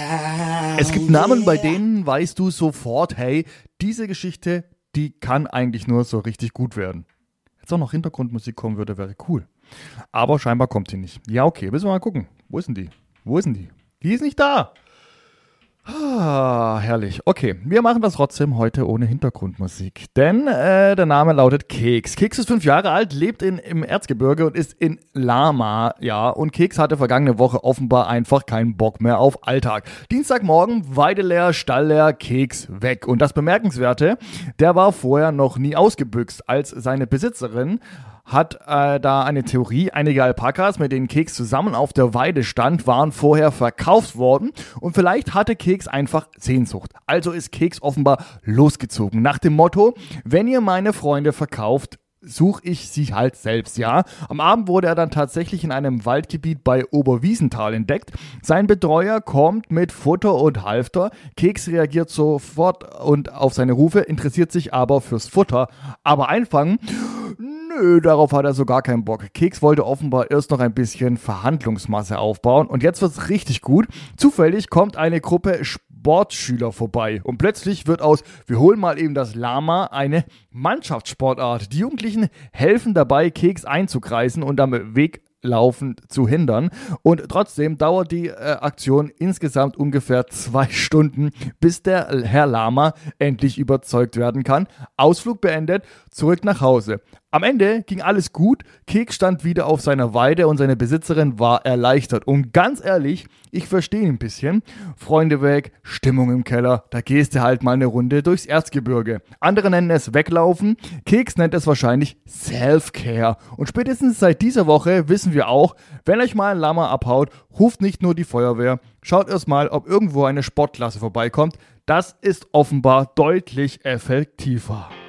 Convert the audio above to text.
Es gibt Namen, bei denen weißt du sofort, hey, diese Geschichte, die kann eigentlich nur so richtig gut werden. Jetzt auch noch Hintergrundmusik kommen würde, wäre cool. Aber scheinbar kommt sie nicht. Ja, okay, müssen wir mal gucken. Wo ist denn die? Die ist nicht da. Herrlich. Okay, wir machen das trotzdem heute ohne Hintergrundmusik. Denn der Name lautet Keks. Keks ist 5 Jahre alt, lebt im Erzgebirge und ist in Lama. Ja, und Keks hatte vergangene Woche offenbar einfach keinen Bock mehr auf Alltag. Dienstagmorgen, Weide leer, Stall leer, Keks weg. Und das Bemerkenswerte, der war vorher noch nie ausgebüxt, als seine Besitzerin hat da eine Theorie. Einige Alpakas, mit denen Keks zusammen auf der Weide stand, waren vorher verkauft worden und vielleicht hatte Keks einfach Sehnsucht. Also ist Keks offenbar losgezogen. Nach dem Motto, wenn ihr meine Freunde verkauft, suche ich sie halt selbst, ja. Am Abend wurde er dann tatsächlich in einem Waldgebiet bei Oberwiesenthal entdeckt. Sein Betreuer kommt mit Futter und Halfter. Keks reagiert sofort und auf seine Rufe, interessiert sich aber fürs Futter. Aber einfangen? Nö, darauf hat er so gar keinen Bock. Keks wollte offenbar erst noch ein bisschen Verhandlungsmasse aufbauen und jetzt wird's richtig gut. Zufällig kommt eine Gruppe Sportschüler vorbei und plötzlich wird aus wir holen mal eben das Lama eine Mannschaftssportart. Die Jugendlichen helfen dabei, Keks einzukreisen und am Weglaufen zu hindern und trotzdem dauert die Aktion insgesamt ungefähr 2 Stunden, bis der Herr Lama endlich überzeugt werden kann. Ausflug beendet, zurück nach Hause. Am Ende ging alles gut, Keks stand wieder auf seiner Weide und seine Besitzerin war erleichtert. Und ganz ehrlich, ich verstehe ihn ein bisschen. Freunde weg, Stimmung im Keller, da gehst du halt mal eine Runde durchs Erzgebirge. Andere nennen es Weglaufen, Keks nennt es wahrscheinlich Self-Care. Und spätestens seit dieser Woche wissen wir auch, wenn euch mal ein Lama abhaut, ruft nicht nur die Feuerwehr, schaut erst mal, ob irgendwo eine Sportklasse vorbeikommt. Das ist offenbar deutlich effektiver.